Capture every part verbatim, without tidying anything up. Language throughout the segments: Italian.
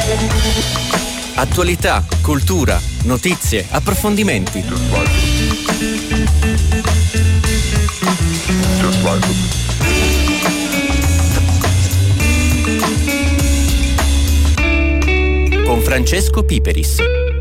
Attualità, cultura, notizie, approfondimenti. Con Francesco Piperis.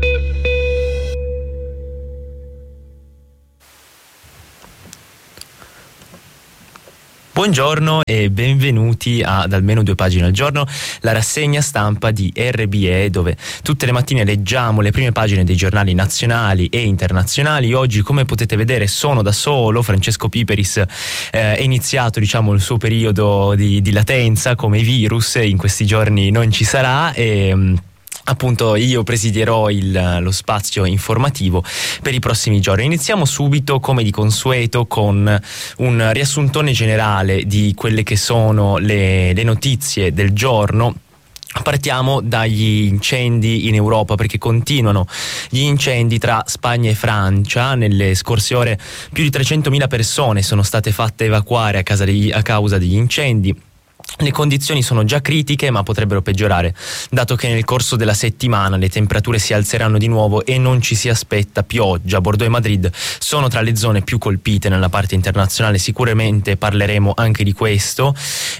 Buongiorno e benvenuti ad Almeno due pagine al giorno, la rassegna stampa di R B E, dove tutte le mattine leggiamo le prime pagine dei giornali nazionali e internazionali. Oggi, come potete vedere, sono da solo. Francesco Piperis eh, è iniziato, diciamo, il suo periodo di, di latenza come virus, in questi giorni non ci sarà e appunto io presidierò il, lo spazio informativo per i prossimi giorni. Iniziamo subito, come di consueto, con un riassuntone generale di quelle che sono le, le notizie del giorno. Partiamo dagli incendi in Europa, perché continuano gli incendi tra Spagna e Francia. Nelle scorse ore più di trecentomila persone sono state fatte evacuare a, casa degli, a causa degli incendi. Le condizioni sono già critiche, ma potrebbero peggiorare, dato che nel corso della settimana le temperature si alzeranno di nuovo e non ci si aspetta pioggia. Bordeaux e Madrid sono tra le zone più colpite nella parte internazionale, sicuramente parleremo anche di questo,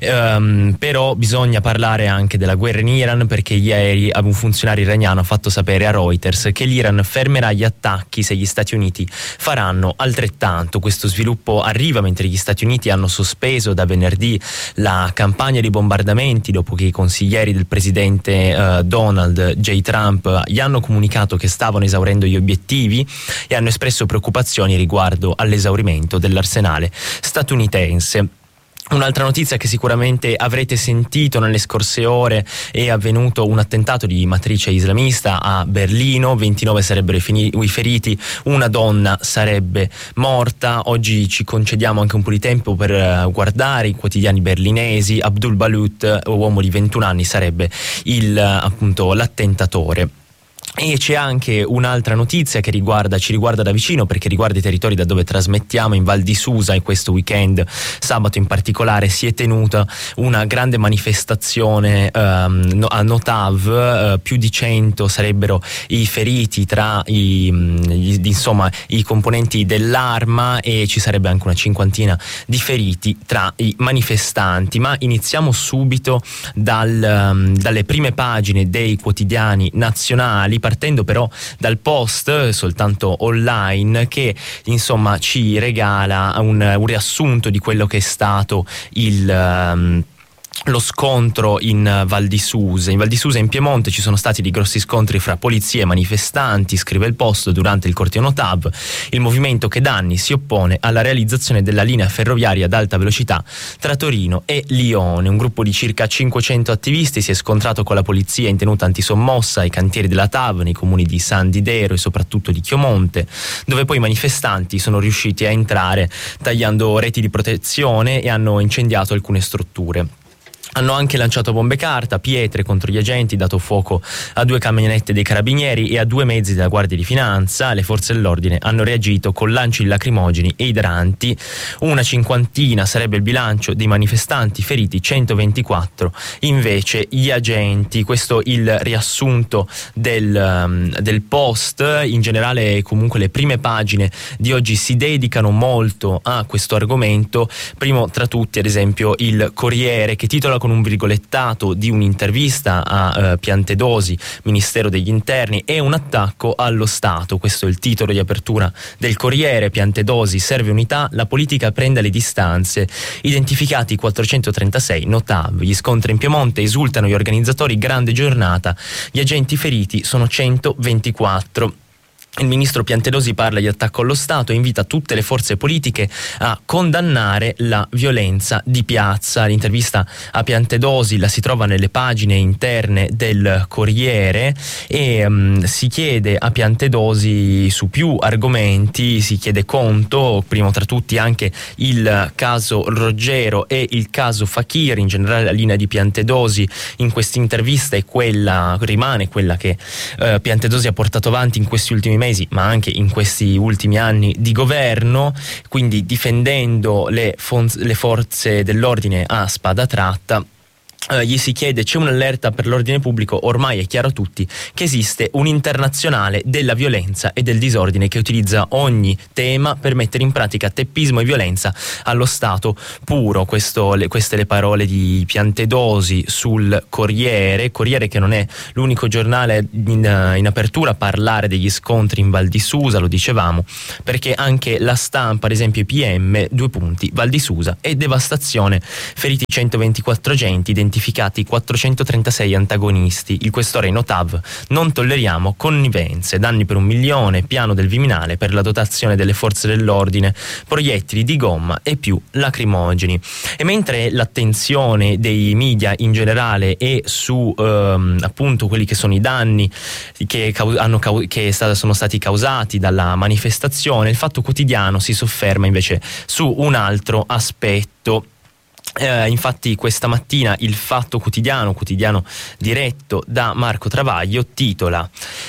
um, però bisogna parlare anche della guerra in Iran, perché ieri un funzionario iraniano ha fatto sapere a Reuters che l'Iran fermerà gli attacchi se gli Stati Uniti faranno altrettanto. Questo sviluppo arriva mentre gli Stati Uniti hanno sospeso da venerdì la campagna di bombardamenti dopo che i consiglieri del presidente uh, Donald J. Trump gli hanno comunicato che stavano esaurendo gli obiettivi e hanno espresso preoccupazioni riguardo all'esaurimento dell'arsenale statunitense. Un'altra notizia che sicuramente avrete sentito nelle scorse ore: è avvenuto un attentato di matrice islamista a Berlino, ventinove sarebbero i, fini, i feriti, una donna sarebbe morta. Oggi ci concediamo anche un po' di tempo per guardare i quotidiani berlinesi. Abdul Balut, uomo di ventuno anni, sarebbe il, appunto, l'attentatore. E c'è anche un'altra notizia che riguarda, ci riguarda da vicino, perché riguarda i territori da dove trasmettiamo. In Val di Susa, e questo weekend, sabato in particolare, si è tenuta una grande manifestazione um, a Notav. Uh, più di cento sarebbero i feriti tra i, gli, insomma, i componenti dell'Arma, e ci sarebbe anche una cinquantina di feriti tra i manifestanti. Ma iniziamo subito dal, um, dalle prime pagine dei quotidiani nazionali, partendo però dal Post, soltanto online, che insomma ci regala un, un riassunto di quello che è stato il um, lo scontro in Val di Susa. In Val di Susa, in Piemonte, ci sono stati dei grossi scontri fra polizie e manifestanti, scrive il Post, durante il corteo Notav. Il movimento che da anni si oppone alla realizzazione della linea ferroviaria ad alta velocità tra Torino e Lione. Un gruppo di circa cinquecento attivisti si è scontrato con la polizia in tenuta antisommossa ai cantieri della T A V nei comuni di San Didero e soprattutto di Chiomonte, dove poi i manifestanti sono riusciti a entrare tagliando reti di protezione e hanno incendiato alcune strutture. Hanno anche lanciato bombe carta, pietre contro gli agenti, dato fuoco a due camionette dei carabinieri e a due mezzi della Guardia di Finanza. Le forze dell'ordine hanno reagito con lanci di lacrimogeni e idranti. Una cinquantina sarebbe il bilancio dei manifestanti, feriti centoventiquattro invece gli agenti. Questo il riassunto del, um, del Post. In generale, comunque, le prime pagine di oggi si dedicano molto a questo argomento. Primo tra tutti, ad esempio, il Corriere, che titola con un virgolettato di un'intervista a uh, Piantedosi, Ministero degli Interni, e un attacco allo Stato. Questo è il titolo di apertura del Corriere. Piantedosi: serve unità, la politica prenda le distanze. Identificati quattrocentotrentasei Notav. Gli scontri in Piemonte, esultano gli organizzatori, grande giornata. Gli agenti feriti sono centoventiquattro. Il ministro Piantedosi parla di attacco allo Stato e invita tutte le forze politiche a condannare la violenza di piazza. L'intervista a Piantedosi la si trova nelle pagine interne del Corriere e um, si chiede a Piantedosi su più argomenti, si chiede conto, primo tra tutti anche il caso Roggero e il caso Fakir. In generale la linea di Piantedosi in questa intervista è quella, rimane quella che uh, Piantedosi ha portato avanti in questi ultimi mesi, ma anche in questi ultimi anni di governo, quindi difendendo le, fon- le forze dell'ordine a spada tratta. Uh, gli si chiede: c'è un'allerta per l'ordine pubblico, ormai è chiaro a tutti che esiste un'internazionale della violenza e del disordine che utilizza ogni tema per mettere in pratica teppismo e violenza allo stato puro. Questo, le, queste le parole di Piantedosi sul Corriere, Corriere che non è l'unico giornale in, in apertura a parlare degli scontri in Val di Susa, lo dicevamo, perché anche La Stampa, ad esempio, P M, due punti, Val di Susa e devastazione, feriti centoventiquattro agenti, identificati quattrocentotrentasei antagonisti. Il questore Notav: non tolleriamo connivenze, danni per un milione, piano del Viminale per la dotazione delle forze dell'ordine, proiettili di gomma e più lacrimogeni. E mentre l'attenzione dei media in generale è su ehm, appunto quelli che sono i danni che, hanno, che sono stati causati dalla manifestazione, il Fatto Quotidiano si sofferma invece su un altro aspetto. Eh, infatti questa mattina il Fatto Quotidiano, quotidiano diretto da Marco Travaglio, titola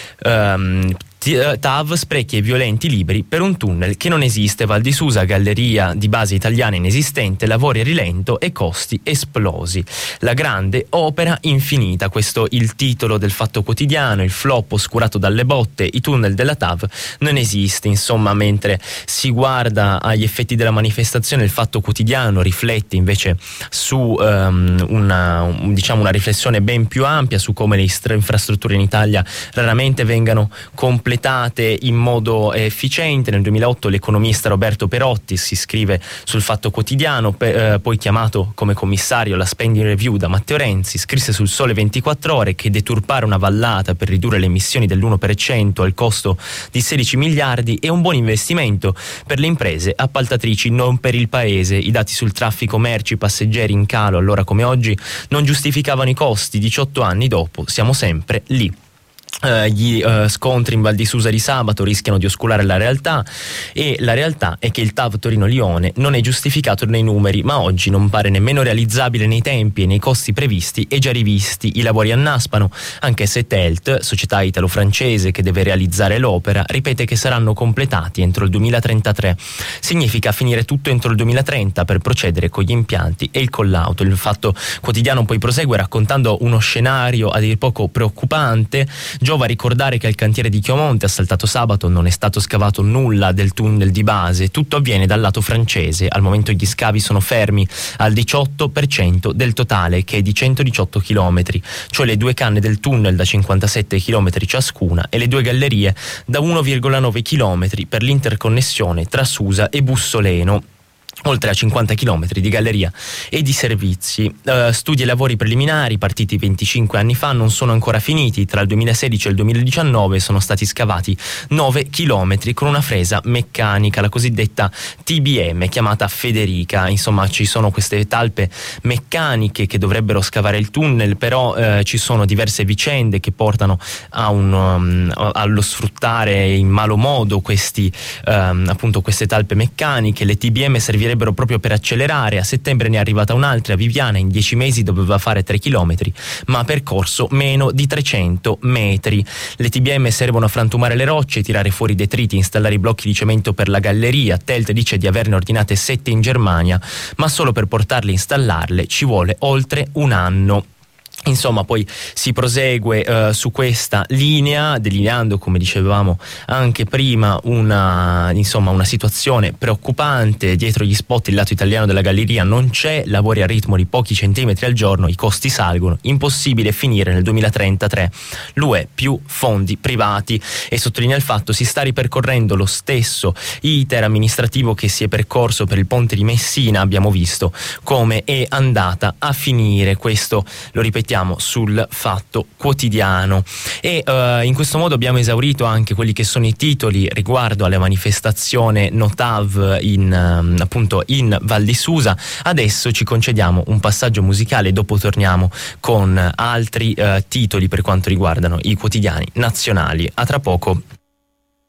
ehm, T A V sprechi e violenti liberi per un tunnel che non esiste, Val di Susa, galleria di base italiana inesistente, lavori a rilento e costi esplosi. La grande opera infinita, questo il titolo del Fatto Quotidiano, il flop oscurato dalle botte, i tunnel della T A V non esiste. Insomma, mentre si guarda agli effetti della manifestazione, il Fatto Quotidiano riflette invece su um, una, un, diciamo una riflessione ben più ampia su come le infrastrutture in Italia raramente vengano completate in modo efficiente. Nel duemilaotto l'economista Roberto Perotti, si scrive sul Fatto Quotidiano, pe, eh, poi chiamato come commissario alla spending review da Matteo Renzi, scrisse sul Sole ventiquattro Ore che deturpare una vallata per ridurre le emissioni dell'uno per cento al costo di sedici miliardi è un buon investimento per le imprese appaltatrici, non per il paese. I dati sul traffico merci passeggeri in calo, allora come oggi, non giustificavano i costi. diciotto anni dopo siamo sempre lì. Uh, gli uh, scontri in Val di Susa di sabato rischiano di oscurare la realtà, e la realtà è che il T A V Torino-Lione non è giustificato nei numeri, ma oggi non pare nemmeno realizzabile nei tempi e nei costi previsti e già rivisti. I lavori annaspano, anche se Telt, società italo-francese che deve realizzare l'opera, ripete che saranno completati entro il duemilatrentatré. Significa finire tutto entro il duemilatrenta per procedere con gli impianti e il collauto. Il Fatto Quotidiano poi prosegue raccontando uno scenario a dir poco preoccupante. Giova ricordare che al cantiere di Chiomonte, assaltato sabato, non è stato scavato nulla del tunnel di base, tutto avviene dal lato francese. Al momento gli scavi sono fermi al diciotto per cento del totale, che è di centodiciotto chilometri, cioè le due canne del tunnel da cinquantasette chilometri ciascuna e le due gallerie da uno virgola nove chilometri per l'interconnessione tra Susa e Bussoleno, oltre a cinquanta chilometri di galleria e di servizi. Uh, studi e lavori preliminari partiti venticinque anni fa non sono ancora finiti. Tra il duemilasedici e il duemiladiciannove sono stati scavati nove chilometri con una fresa meccanica, la cosiddetta T B M, chiamata Federica. Insomma, ci sono queste talpe meccaniche che dovrebbero scavare il tunnel, però uh, ci sono diverse vicende che portano a un, um, allo sfruttare in malo modo questi, um, appunto queste talpe meccaniche. Le T B M servirebbero proprio per accelerare. A settembre ne è arrivata un'altra a Viviana, in dieci mesi doveva fare tre chilometri, ma ha percorso meno di trecento metri. Le T B M servono a frantumare le rocce, tirare fuori i detriti, installare i blocchi di cemento per la galleria. Telt dice di averne ordinate sette in Germania, ma solo per portarle e installarle ci vuole oltre un anno. Insomma, poi si prosegue uh, su questa linea, delineando, come dicevamo anche prima, una, insomma, una situazione preoccupante. Dietro gli spot il lato italiano della galleria non c'è, lavori a ritmo di pochi centimetri al giorno, i costi salgono, impossibile finire nel duemilatrentatré. L'U E più fondi privati, e sottolinea il fatto si sta ripercorrendo lo stesso iter amministrativo che si è percorso per il ponte di Messina. Abbiamo visto come è andata a finire, questo lo ripetiamo sul Fatto Quotidiano. E uh, in questo modo abbiamo esaurito anche quelli che sono i titoli riguardo alla manifestazione Notav in, um, appunto in Val di Susa. Adesso ci concediamo un passaggio musicale e dopo torniamo con altri uh, titoli per quanto riguardano i quotidiani nazionali. A tra poco.